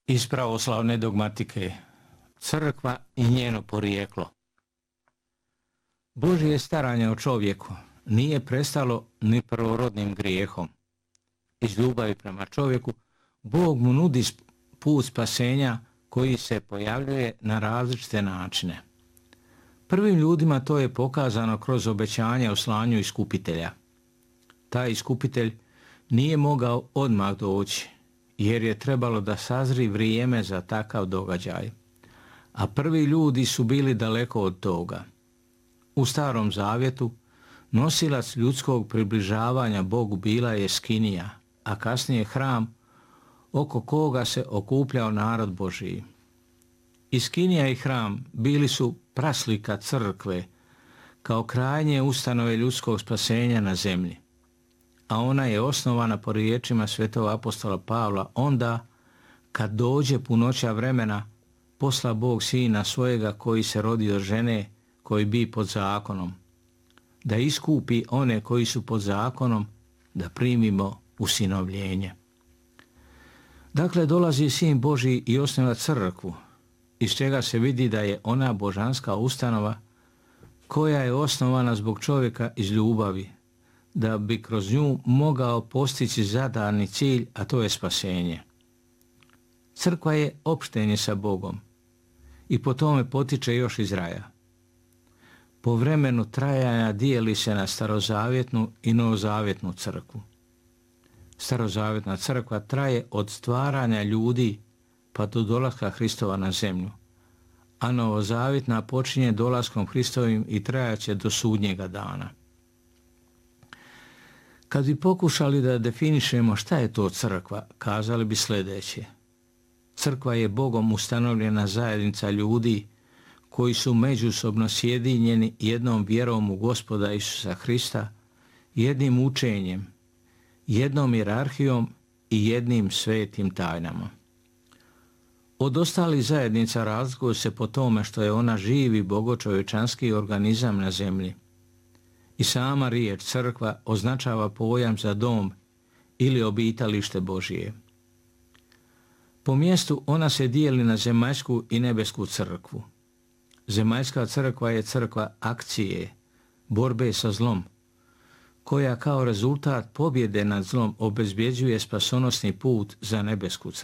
Iz pravoslavne dogmatike, crkva i njeno porijeklo. Božje staranje o čovjeku nije prestalo ni prvorodnim grijehom. Iz ljubavi prema čovjeku, Bog mu nudi put spasenja koji se pojavljuje na različite načine. Prvim ljudima to je pokazano kroz obećanje o slanju iskupitelja. Taj iskupitelj nije mogao odmah doći, jer je trebalo da sazri vrijeme za takav događaj. A prvi ljudi su bili daleko od toga. U Starom Zavjetu nosilac ljudskog približavanja Bogu bila je skinija, a kasnije hram oko koga se okupljao narod Božiji. I skinija i hram bili su praslika crkve kao krajnje ustanove ljudskog spasenja na zemlji. A ona je osnovana po riječima svetog apostola Pavla onda kad dođe punoća vremena posla Bog sina svojega koji se rodi od žene koji bi pod zakonom, da iskupi one koji su pod zakonom, da primimo usinovljenje. Dakle, dolazi sin Božji i osniva crkvu, iz čega se vidi da je ona božanska ustanova koja je osnovana zbog čovjeka iz ljubavi, da bi kroz nju mogao postići zadani cilj, a to je spasenje. Crkva je opštenje sa Bogom i po tome potiče još iz raja. Po vremenu trajanja dijeli se na starozavjetnu i novozavjetnu crkvu. Starozavjetna crkva traje od stvaranja ljudi pa do dolaska Hristova na zemlju, a novozavjetna počinje dolaskom Hristovim i trajaće do sudnjega dana. Kad bi pokušali da definišemo šta je to crkva, kazali bi sljedeće. Crkva je Bogom ustanovljena zajednica ljudi koji su međusobno sjedinjeni jednom vjerom u Gospoda Isusa Hrista, jednim učenjem, jednom hijerarhijom i jednim svetim tajnama. Od ostalih zajednica razlikuju se po tome što je ona živi bogočovječanski organizam na zemlji. I sama riječ crkva označava pojam za dom ili obitalište Božije. Po mjestu ona se dijeli na zemaljsku i nebesku crkvu. Zemaljska crkva je crkva akcije, borbe sa zlom, koja kao rezultat pobjede nad zlom obezbjeđuje spasonosni put za nebesku crkvu.